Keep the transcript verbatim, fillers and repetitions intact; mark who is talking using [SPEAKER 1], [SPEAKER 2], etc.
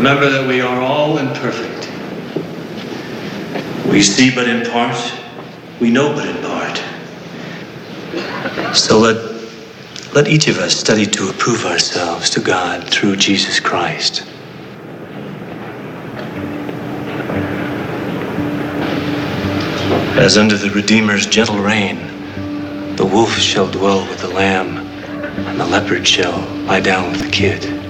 [SPEAKER 1] Remember that we are all imperfect. We see but in part, we know but in part. So let, let each of us study to approve ourselves to God through Jesus Christ. As under the Redeemer's gentle reign, the wolf shall dwell with the lamb, and the leopard shall lie down with the kid.